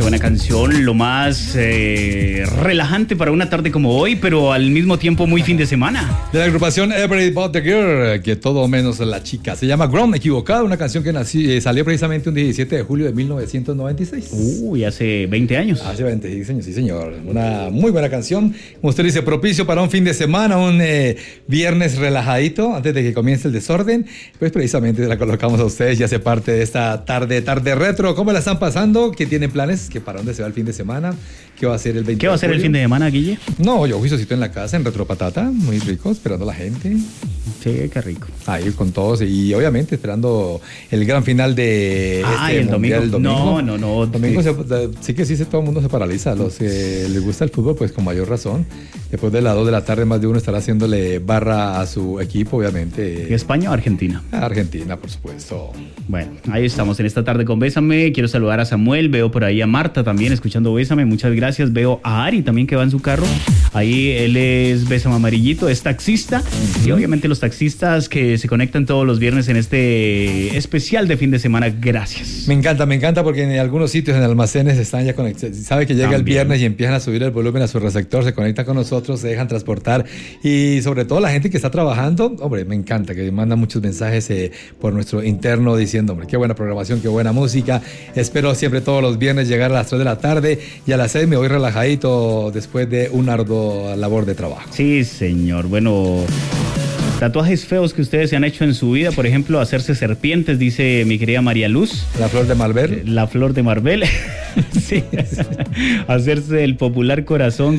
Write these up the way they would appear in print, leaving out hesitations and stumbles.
buena canción, lo más relajante para una tarde como hoy, pero al mismo tiempo muy fin de semana. De la agrupación Everybody But The Girl, que todo menos la chica. Se llama Grown Equivocada, una canción que salió precisamente un 17 de julio de 1996. Uy, hace 20 años. Hace 26 años, sí señor. Una muy buena canción. Como usted dice, propicio para un fin de semana, un viernes relajadito, antes de que comience el desorden. Pues precisamente la colocamos a ustedes y hace parte de esta tarde retro. ¿Cómo la están pasando? ¿Qué tienen planes? ¿Que para dónde se va el fin de semana? ¿Qué va a ser el 20 ¿Qué va a ser el fin de semana, Guille? No, yo juiciosito en la casa, en Retro Patata, muy rico, esperando a la gente. Sí, qué rico. Ahí con todos y obviamente esperando el gran final de el domingo. El domingo. No. Domingo sí, todo el mundo se paraliza. Los que les gusta el fútbol, pues con mayor razón. Después de las 2 de la tarde, más de uno estará haciéndole barra a su equipo, obviamente. ¿España o Argentina? Argentina, por supuesto. Bueno, ahí estamos en esta tarde con Bésame. Quiero saludar a Samuel, veo por ahí a Marta también escuchando Bésame. Muchas gracias. Veo a Ari también que va en su carro. Ahí él es Bésame Amarillito, es taxista. Y obviamente los taxistas que se conectan todos los viernes en este especial de fin de semana. Gracias. Me encanta porque en algunos sitios, en almacenes, están ya conectados. Sabe que llega también el viernes y empiezan a subir el volumen a su receptor, se conectan con nosotros, se dejan transportar. Y sobre todo la gente que está trabajando, hombre, me encanta, que manda muchos mensajes por nuestro interno diciendo, hombre, qué buena programación, qué buena música. Espero siempre todos los viernes llegar a las 3 de la tarde y a las 6 me voy relajadito después de un arduo labor de trabajo. Sí, señor. Bueno, tatuajes feos que ustedes se han hecho en su vida, por ejemplo, hacerse serpientes, dice mi querida María Luz. La flor de Marvel. La flor de Marvel. Sí. Hacerse el popular corazón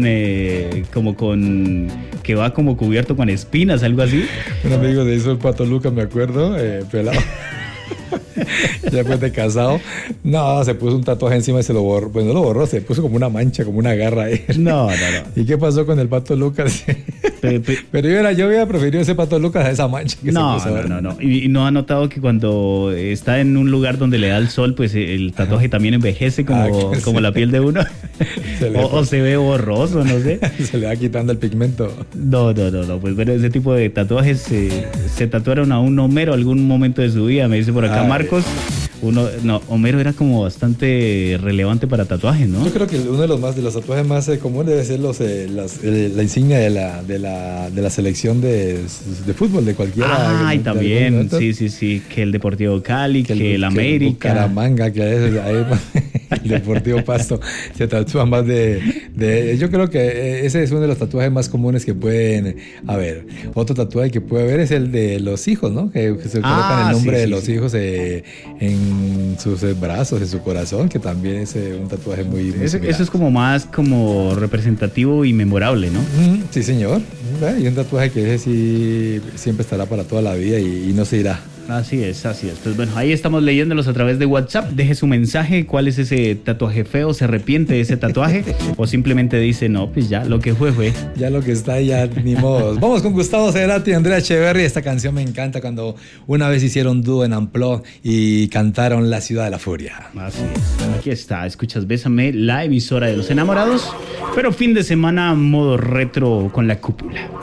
que va como cubierto con espinas, algo así. Un amigo de eso, el Pato Lucas, me acuerdo, pelado. Ya después de casado, no, se puso un tatuaje encima y se lo borró. Pues no lo borró, se puso como una mancha, como una garra ahí. No. ¿Y qué pasó con el Pato Lucas? Pero yo hubiera preferido ese Pato Lucas a esa mancha que se puso. No. Y no ha notado que cuando está en un lugar donde le da el sol, pues el tatuaje también envejece como la piel de uno. O se ve borroso, no sé. Se le va quitando el pigmento. No. Pues bueno, ese tipo de tatuajes se tatuaron a un Homero algún momento de su vida, me dice por acá Marcos. Homero era como bastante relevante para tatuajes, ¿no? Yo creo que uno de los tatuajes más comunes debe ser la insignia de la selección de fútbol de cualquiera. Y también, sí, que el Deportivo Cali, que el América. Bucaramanga, que ahí el Deportivo Pasto se tatúa más yo creo que ese es uno de los tatuajes más comunes que pueden haber. Otro tatuaje que puede haber es el de los hijos, ¿no? Que se colocan el nombre de los hijos en sus brazos, en su corazón, que también es un tatuaje muy eso es como más como representativo y memorable, ¿no? Sí, señor. Y un tatuaje que ese sí siempre estará para toda la vida y no se irá. Así es. Pues bueno, ahí estamos leyéndolos a través de WhatsApp. Deje su mensaje. ¿Cuál es ese tatuaje feo? ¿Se arrepiente de ese tatuaje? ¿O simplemente dice, no, pues ya, lo que fue? Ya lo que está, ya ni modo. Vamos con Gustavo Cerati y Andrea Echeverri. Esta canción me encanta cuando una vez hicieron dúo en Unplugged y cantaron La Ciudad de la Furia. Así es. Aquí está. Escuchas Bésame, la emisora de los enamorados. Pero fin de semana, modo retro con la cúpula.